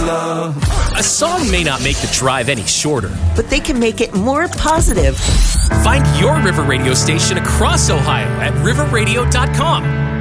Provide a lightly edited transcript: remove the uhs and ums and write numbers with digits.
love. A song may not make the drive any shorter, but they can make it more positive. Find your River Radio station across Ohio at riverradio.com.